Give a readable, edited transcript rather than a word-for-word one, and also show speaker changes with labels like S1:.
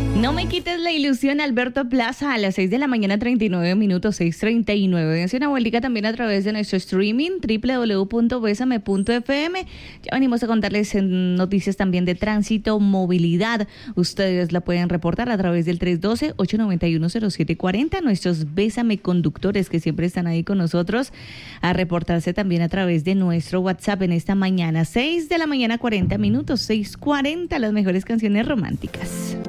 S1: No me quites la ilusión, Alberto Plaza, a las 6 de la mañana, 39 minutos, 6:39. Dense una vueltica también a través de nuestro streaming, www.besame.fm. Ya venimos a contarles noticias también de tránsito, movilidad. Ustedes la pueden reportar a través del 312-891-0740. Nuestros Bésame conductores que siempre están ahí con nosotros, a reportarse también a través de nuestro WhatsApp en esta mañana, 6 de la mañana, 40 minutos, 6:40, las mejores canciones románticas.